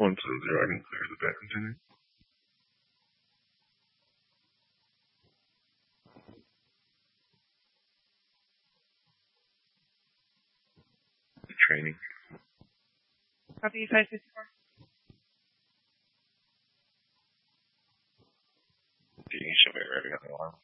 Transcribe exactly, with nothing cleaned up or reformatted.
one to zero. I can clear the bet continue. Training. Copy five fifty-four. You can show me right on the alarm.